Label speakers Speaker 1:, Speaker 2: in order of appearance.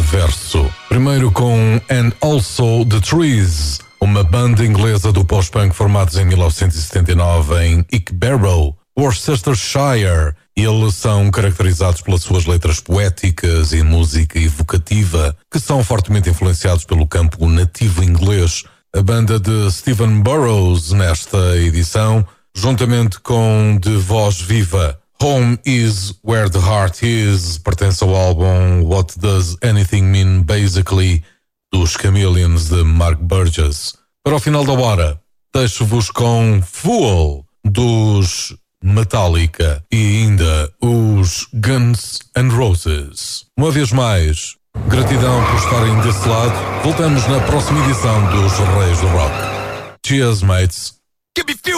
Speaker 1: verso. Primeiro com And Also The Trees, uma banda inglesa do post-punk formados em 1979 em Ickbarrow, Worcestershire. Eles são caracterizados pelas suas letras poéticas e música evocativa, que são fortemente influenciados pelo campo nativo inglês. A banda de Stephen Burrows nesta edição, juntamente com de voz viva, Home Is Where the Heart Is, pertence ao álbum What Does Anything Mean Basically, dos Chameleons de Mark Burgess. Para o final da hora, deixo-vos com Fool, dos Metallica, e ainda os Guns N' Roses. Uma vez mais, gratidão por estarem desse lado. Voltamos na próxima edição dos Reis do Rock. Cheers, mates.